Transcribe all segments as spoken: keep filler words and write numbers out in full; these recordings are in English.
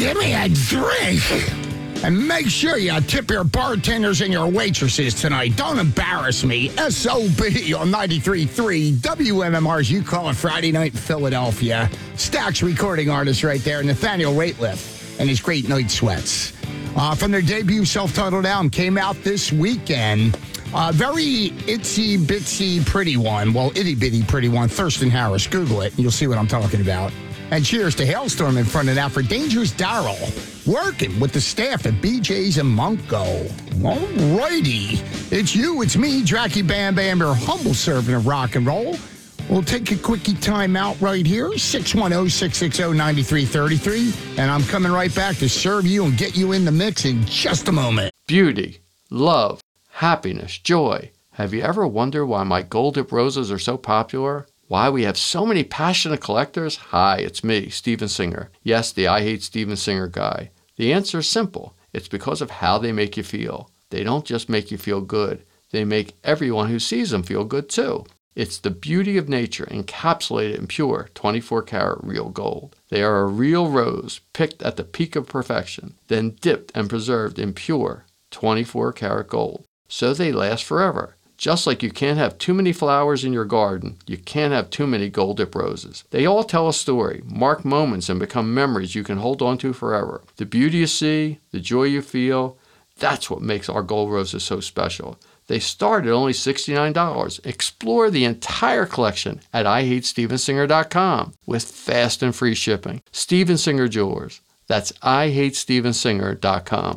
give me a drink. And make sure you tip your bartenders and your waitresses tonight. Don't embarrass me. S O B on ninety-three point three W M M R's You Call It Friday Night in Philadelphia. Stax recording artist right there, Nathaniel Rateliff and his Great Night Sweats. Uh, from their debut self-titled album, came out this weekend. Uh, very itsy bitsy pretty one. Well, itty bitty pretty one. Thurston Harris. Google it and you'll see what I'm talking about. And cheers to Hailstorm in front of that for Dangerous Daryl, working with the staff at B J's and Munko. All righty. It's you, it's me, Jackie Bam Bam, your humble servant of rock and roll. We'll take a quickie time out right here, six one zero, six six zero, nine three three three. And I'm coming right back to serve you and get you in the mix in just a moment. Beauty, love, happiness, joy. Have you ever wondered why my gold dip roses are so popular? Why we have so many passionate collectors? Hi, it's me, Steven Singer. Yes, the I Hate Steven Singer guy. The answer is simple. It's because of how they make you feel. They don't just make you feel good. They make everyone who sees them feel good too. It's the beauty of nature encapsulated in pure twenty-four karat real gold. They are a real rose picked at the peak of perfection, then dipped and preserved in pure twenty-four karat gold. So they last forever. Just like you can't have too many flowers in your garden, you can't have too many gold dip roses. They all tell a story, mark moments, and become memories you can hold on to forever. The beauty you see, the joy you feel, that's what makes our gold roses so special. They start at only sixty-nine dollars. Explore the entire collection at I hate steven singer dot com with fast and free shipping. Steven Singer Jewelers. That's I hate steven singer dot com.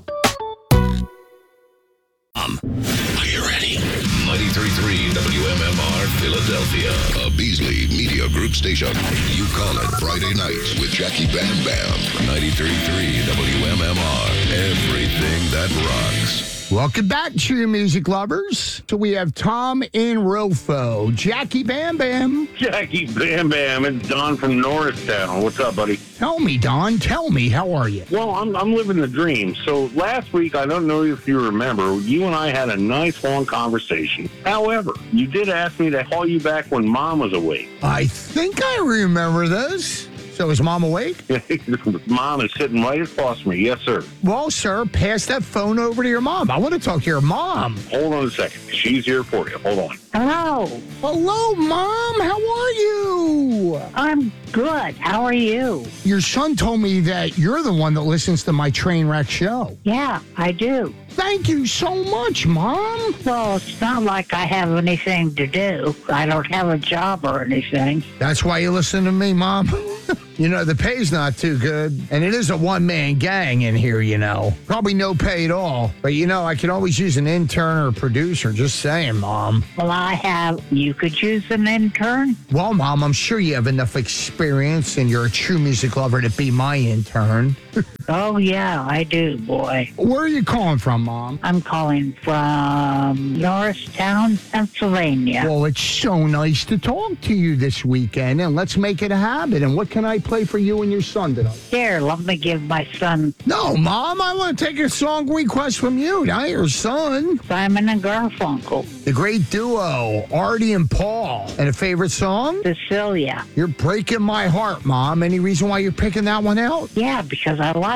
Um, are you ready? ninety-three point three W M M R Philadelphia, a Beasley Media Group station. You Call It Friday nights with Jackie Bam Bam. ninety-three point three W M M R, everything that rocks. Welcome back, true music lovers. So we have Tom in Rofo, Jackie Bam Bam. Jackie Bam Bam, it's Don from Norristown. What's up, buddy? Tell me, Don, tell me, how are you? Well, I'm I'm living the dream. So last week, I don't know if you remember, you and I had a nice long conversation. However, you did ask me to call you back when Mom was awake. I think I remember this. So is Mom awake? Mom is sitting right across from me. Yes, sir. Well, sir, pass that phone over to your mom. I want to talk to your mom. Hold on a second. She's here for you. Hold on. Hello. Hello, Mom. How are you? I'm good. How are you? Your son told me that you're the one that listens to my train wreck show. Yeah, I do. Thank you so much, Mom. Well, it's not like I have anything to do. I don't have a job or anything. That's why you listen to me, Mom. You know, the pay's not too good, and it is a one-man gang in here, you know. Probably no pay at all, but, you know, I could always use an intern or a producer. Just saying, Mom. Well, I have. You could use an intern? Well, Mom, I'm sure you have enough experience, and you're a true music lover to be my intern. Oh, yeah, I do, boy. Where are you calling from, Mom? I'm calling from Norristown, Pennsylvania. Well, it's so nice to talk to you this weekend, and let's make it a habit. And what can I play for you and your son tonight? Here, let me give my son... No, Mom, I want to take a song request from you, not your son. Simon and Garfunkel. The great duo, Artie and Paul. And a favorite song? Cecilia. You're breaking my heart, Mom. Any reason why you're picking that one out? Yeah, because I like